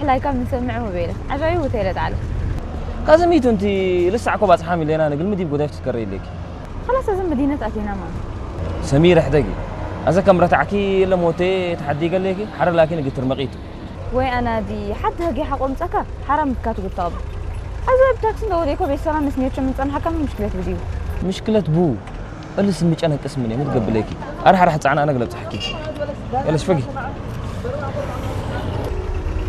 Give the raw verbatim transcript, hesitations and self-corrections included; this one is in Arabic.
والله كم نسمعه بيلك عجايب وتيلت على كازميت أنت لسه عقب أصحابي اللي أنا نقول مدي بقدر تكرر لك خلاص لازم مدينة أتينا ما سميرة حدقي إذا كم رتعكي إلا موتي تحدي قال لك حر لكن قلت رمقيته وأنا دي حد هجي حقوم سكر حرام كاتو بالطاب أزاي بتاكسي دوريكو بيسلام نسميه شو من صنع كم مشكلة بديو مشكلة بو اللي سميك أنا قسمني متقبليكي أروح أروح أنا أنا قلبت حكي يلا شفقي